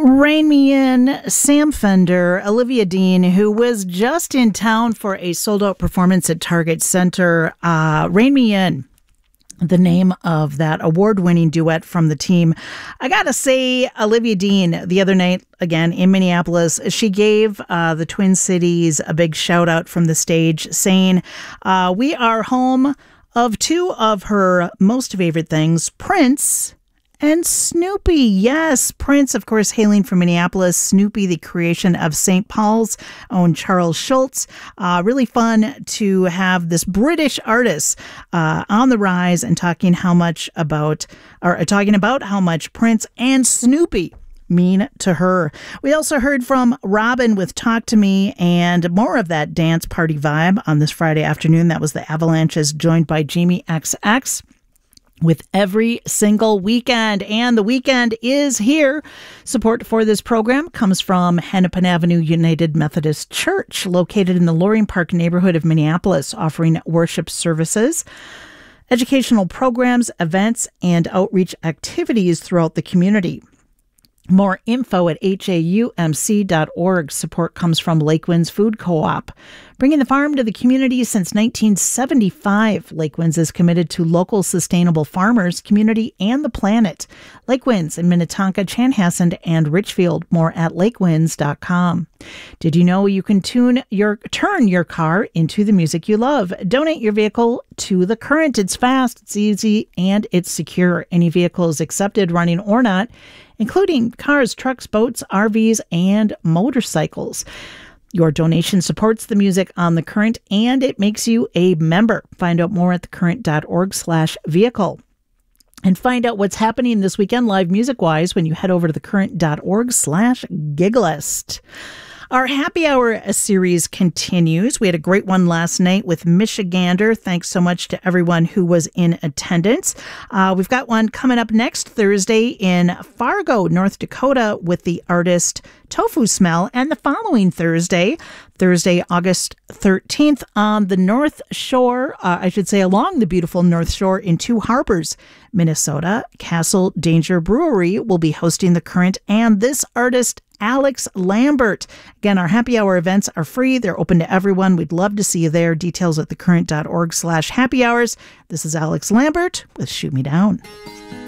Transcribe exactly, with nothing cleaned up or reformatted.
Rein me in, Sam Fender, Olivia Dean, who was just in town for a sold-out performance at Target Center. Uh, Rein Me In, the name of that award-winning duet from the team. I gotta say, Olivia Dean, the other night, again, in Minneapolis, she gave uh, the Twin Cities a big shout-out from the stage, saying, uh, we are home of two of her most favorite things, Prince and Snoopy. Yes, Prince, of course, hailing from Minneapolis. Snoopy, the creation of Saint Paul's own Charles Schulz. Uh, really fun to have this British artist uh, on the rise and talking how much about, or uh, talking about how much Prince and Snoopy mean to her. We also heard from Robin with Talk to Me, and more of that dance party vibe on this Friday afternoon. That was the Avalanches, joined by Jamie X X. With Every Single Weekend. And the weekend is here. Support for this program comes from Hennepin Avenue United Methodist Church, located in the Loring Park neighborhood of Minneapolis, offering worship services, educational programs, events, and outreach activities throughout the community. More info at H A U M C dot org. Support comes from Lake Winds Food Co-op. Bringing the farm to the community since nineteen seventy-five, Lake Winds is committed to local sustainable farmers, community, and the planet. Lake Winds in Minnetonka, Chanhassen, and Richfield. More at lake winds dot com. Did you know you can tune your turn your car into the music you love? Donate your vehicle to The Current. It's fast, it's easy, and it's secure. Any vehicle is accepted, running or not, including cars, trucks, boats, R Vs, and motorcycles. Your donation supports the music on The Current, and it makes you a member. Find out more at thecurrent.org slash vehicle. And find out what's happening this weekend live music-wise when you head over to thecurrent.org slash giglist. Our happy hour series continues. We had a great one last night with Michigander. Thanks so much to everyone who was in attendance. Uh, we've got one coming up next Thursday in Fargo, North Dakota, with the artist Tofu Smell. And the following Thursday, Thursday, August thirteenth, on the North Shore, uh, I should say along the beautiful North Shore in Two Harbors, Minnesota, Castle Danger Brewery will be hosting The Current and this artist, Alex Lambert. Again, our happy hour events are free. They're open to everyone. We'd love to see you there. Details at thecurrent.org slash happy hours. This is Alex Lambert with Shoot Me Down.